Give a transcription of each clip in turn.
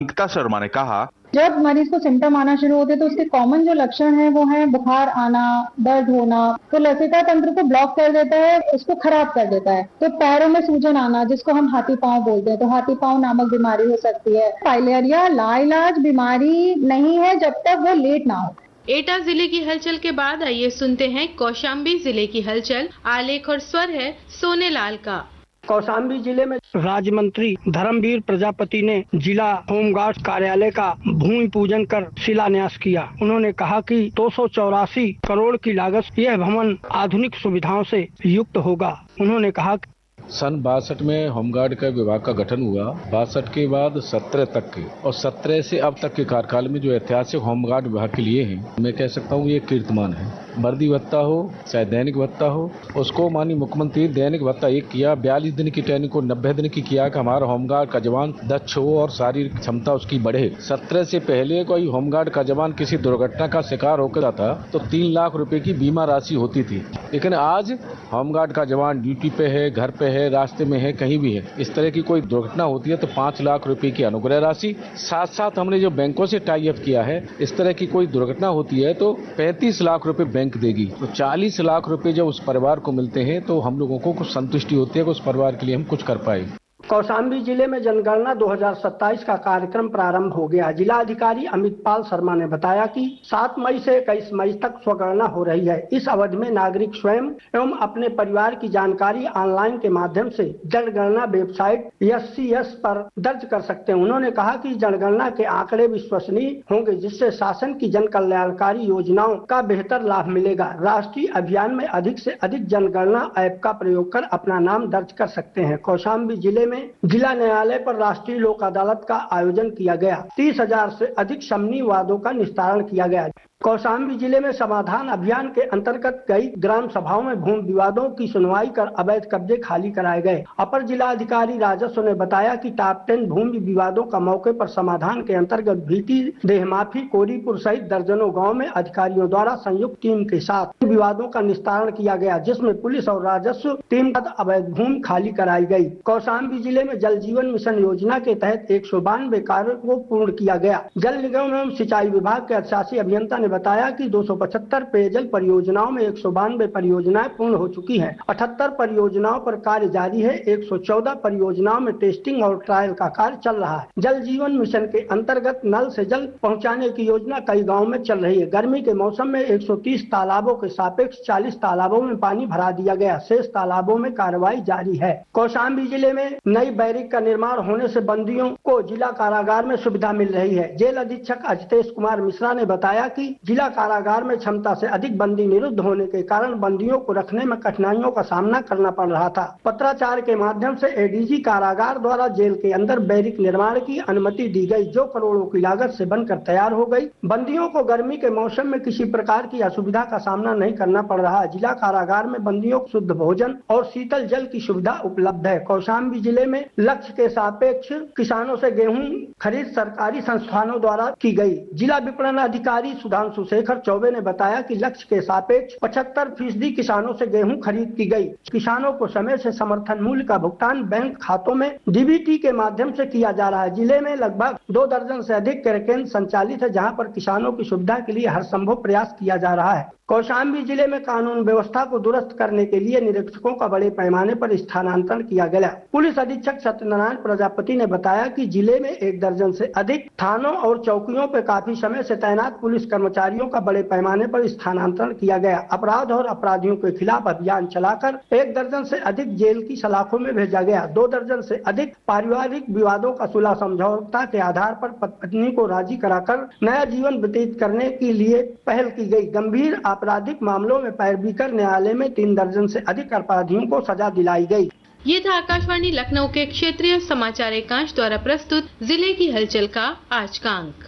अंकिता शर्मा ने कहा, जब मरीज को सिम्टम आना शुरू होते हैं तो उसके कॉमन जो लक्षण है वो है बुखार आना, दर्द होना, तो लसिका तंत्र को ब्लॉक कर देता है, उसको खराब कर देता है। तो पैरों में सूजन आना, जिसको हम हाथी पांव बोलते हैं, तो हाथी पांव नामक बीमारी हो सकती है। फाइलेरिया लाइलाज बीमारी नहीं है जब तक वो लेट ना हो। एटा जिले की हलचल के बाद आइए सुनते हैं कौशाम्बी जिले की हलचल। आलेख और स्वर है सोनेलाल का। कौशाम्बी जिले में राज्य मंत्री धर्मवीर प्रजापति ने जिला होमगार्ड कार्यालय का भूमि पूजन कर शिलान्यास किया। उन्होंने कहा कि 284 करोड़ की लागत यह भवन आधुनिक सुविधाओं से युक्त होगा। उन्होंने कहा सन 62 में होमगार्ड का विभाग का गठन हुआ। 62 के बाद 17 तक के और 17 से अब तक के कार्यकाल में जो ऐतिहासिक होमगार्ड विभाग के लिए हैं, मैं कह सकता हूँ ये कीर्तिमान है। वर्दी भत्ता हो चाहे दैनिक भत्ता हो, उसको माननीय मुख्यमंत्री दैनिक भत्ता एक किया, 42 दिन की ट्रेनिंग को 90 दिन की किया कि हमारा होमगार्ड का जवान दक्ष हो और शारीरिक क्षमता उसकी बढ़े। 17 से पहले कोई होमगार्ड का जवान किसी दुर्घटना का शिकार होकर आता तो 3 लाख रुपए की बीमा राशि होती थी, लेकिन आज होमगार्ड का जवान ड्यूटी पे है, घर पे है, रास्ते में है, कहीं भी है, इस तरह की कोई दुर्घटना होती है तो 5 लाख रुपए की अनुग्रह राशि। साथ साथ हमने जो बैंकों से टाई अप किया है, इस तरह की कोई दुर्घटना होती है तो 35 लाख रुपए बैंक देगी। तो 40 लाख रुपए जब उस परिवार को मिलते हैं तो हम लोगों को कुछ संतुष्टि होती है कि उस परिवार के लिए हम कुछ कर पाए। कौशाम्बी जिले में जनगणना 2027 का कार्यक्रम प्रारंभ हो गया। जिला अधिकारी अमित पाल शर्मा ने बताया कि 7 मई से 21 मई तक स्वगणना हो रही है। इस अवधि में नागरिक स्वयं एवं अपने परिवार की जानकारी ऑनलाइन के माध्यम से जनगणना वेबसाइट SCS पर दर्ज कर सकते हैं। उन्होंने कहा कि जनगणना के आंकड़े विश्वसनीय होंगे, जिससे शासन की जन कल्याणकारी योजनाओं का बेहतर लाभ मिलेगा। राष्ट्रीय अभियान में अधिक से अधिक जनगणना ऐप का प्रयोग कर अपना नाम दर्ज कर सकते हैं। कौशाम्बी जिले में जिला न्यायालय पर राष्ट्रीय लोक अदालत का आयोजन किया गया। 30,000 से अधिक समनी वादों का निस्तारण किया गया। कौशाम्बी जिले में समाधान अभियान के अंतर्गत कई ग्राम सभाओं में भूमि विवादों की सुनवाई कर अवैध कब्जे खाली कराए गए। अपर जिला अधिकारी राजस्व ने बताया कि टॉप 10 भूमि विवादों का मौके पर समाधान के अंतर्गत भीटी, देहमाफी, कोरीपुर सहित दर्जनों गाँव में अधिकारियों द्वारा संयुक्त टीम के साथ विवादों का निस्तारण किया गया, जिसमें पुलिस और राजस्व टीम का अवैध भूमि खाली कराई गई। कौशाम्बी जिले में जल जीवन मिशन योजना के तहत 192 कार्यों को पूर्ण किया गया। जल निगम एवं सिंचाई विभाग के अधिशासी अभियंता ने बताया कि 275 पेयजल परियोजनाओं में 192 परियोजनाएं पूर्ण हो चुकी हैं। 78 परियोजनाओं पर कार्य जारी है। 114 परियोजनाओं में टेस्टिंग और ट्रायल का कार्य चल रहा है। जल जीवन मिशन के अंतर्गत नल से जल पहुंचाने की योजना कई गाँव में चल रही है। गर्मी के मौसम में 130 तालाबों के सापेक्ष 40 तालाबों में पानी भरा दिया गया। शेष तालाबों में कार्रवाई जारी है। कौशाम्बी जिले में नई बैरिक का निर्माण होने से बंदियों को जिला कारागार में सुविधा मिल रही है। जेल अधीक्षक अजितेश कुमार मिश्रा ने बताया कि जिला कारागार में क्षमता से अधिक बंदी निरुद्ध होने के कारण बंदियों को रखने में कठिनाइयों का सामना करना पड़ रहा था। पत्राचार के माध्यम से एडीजी कारागार द्वारा जेल के अंदर बैरिक निर्माण की अनुमति दी गई, जो करोड़ों की लागत से बनकर तैयार हो गई। बंदियों को गर्मी के मौसम में किसी प्रकार की असुविधा का सामना नहीं करना पड़ रहा। जिला कारागार में बंदियों को शुद्ध भोजन और शीतल जल की सुविधा उपलब्ध है। कौशाम्बी जिले में लक्ष्य के सापेक्ष किसानों से गेहूं खरीद सरकारी संस्थानों द्वारा की गई। जिला विपणन अधिकारी सुधांशु शेखर चौबे ने बताया कि लक्ष्य के सापेक्ष 75% किसानों से गेहूं खरीद की गई। किसानों को समय से समर्थन मूल्य का भुगतान बैंक खातों में डीबीटी के माध्यम से किया जा रहा है। जिले में लगभग 2 दर्जन से अधिक केंद्र संचालित है, जहां पर किसानों की सुविधा के लिए हर संभव प्रयास किया जा रहा है। कौशाम्बी जिले में कानून व्यवस्था को दुरुस्त करने के लिए निरीक्षकों का बड़े पैमाने पर स्थानांतरण किया गया। पुलिस अधीक्षक सत्यनारायण प्रजापति ने बताया कि जिले में 1 दर्जन से अधिक थानों और चौकियों पर काफी समय से तैनात पुलिस कर्मचारियों का बड़े पैमाने पर स्थानांतरण किया गया। अपराध और अपराधियों के खिलाफ अभियान चलाकर 1 दर्जन से अधिक जेल की सलाखों में भेजा गया। 2 दर्जन से अधिक पारिवारिक विवादों का सुलह समझौता के आधार पर पत्नी को राजी कराकर नया जीवन व्यतीत करने के लिए पहल की गई। गंभीर आपराधिक मामलों में पैरवी कर न्यायालय में 3 दर्जन से अधिक अपराधियों को सजा दिलाई गई। ये था आकाशवाणी लखनऊ के क्षेत्रीय समाचार एकांश द्वारा प्रस्तुत जिले की हलचल का आज का अंक।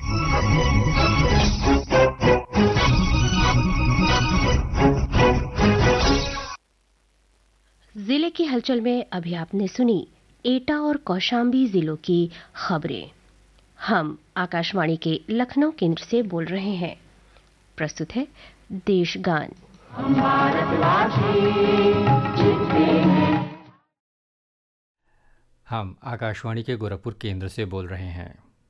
जिले की हलचल में अभी आपने सुनी एटा और कौशाम्बी जिलों की खबरें। हम आकाशवाणी के लखनऊ केंद्र से बोल रहे हैं। प्रस्तुत है देशगान। हम आकाशवाणी के गोरखपुर केंद्र से बोल रहे हैं।